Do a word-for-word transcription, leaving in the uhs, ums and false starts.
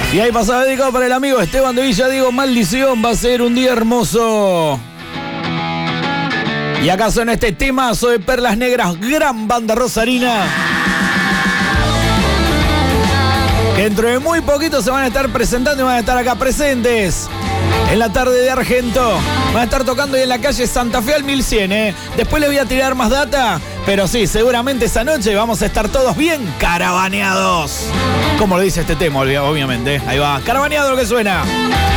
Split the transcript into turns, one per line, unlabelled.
Y ahí pasaba dedicado para el amigo Esteban de Villa. Digo, maldición, va a ser un día hermoso. Y acá suena este temazo de Perlas Negras, gran banda rosarina. Que dentro de muy poquito se van a estar presentando y van a estar acá presentes. En la tarde de Argento. Van a estar tocando ahí en la calle Santa Fe al mil cien, ¿eh? Después les voy a tirar más data. Pero sí, seguramente esa noche vamos a estar todos bien caravaneados. Como lo dice este tema, obviamente. Ahí va, caravaneado lo que suena.